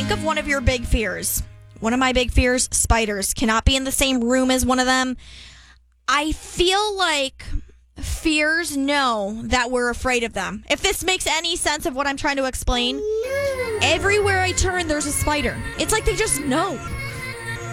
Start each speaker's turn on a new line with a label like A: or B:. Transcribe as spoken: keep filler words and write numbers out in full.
A: think of one of your big fears. One of my big fears, spiders. Cannot be in the same room as one of them. I feel like fears know that we're afraid of them. If this makes any sense of what I'm trying to explain. Everywhere I turn, there's a spider. It's like they just know.